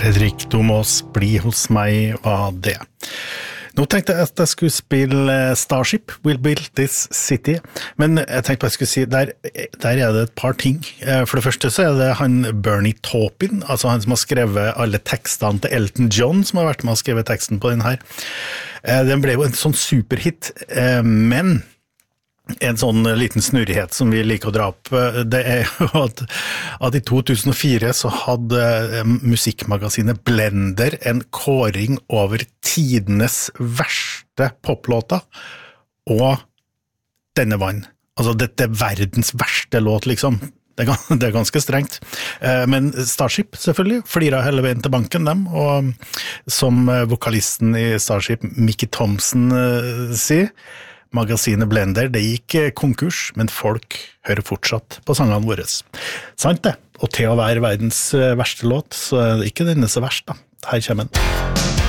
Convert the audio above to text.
Fredrik Domås, bli hos meg var det. Nå tenkte jeg at jeg skulle spille Starship, We'll Build This City, men jeg tenkte jeg skulle si, der er det et par ting. For det første så er det han Bernie Taupin, altså han som har skrevet alle tekstene til Elton John, som har vært med å skrive teksten på den her. Den ble jo en sånn superhit, men en sånn liten snurrighet som vi liker å dra opp, det er jo at i 2004 så hadde musikkmagasinet Blender en kåring over tidenes verste poplåter, og denne vann. Altså dette er verdens verste låt, liksom. Det er ganske strengt. Men Starship, selvfølgelig, flirer hele veien til banken, dem, og som vokalisten i Starship, Mickey Thompson, sier, magasinet Blender, det gikk konkurs, men folk hører fortsatt på sangene våre. Sant det? Og til å være verdens verste låt, så er det ikke denne så verst da. Her kommer den.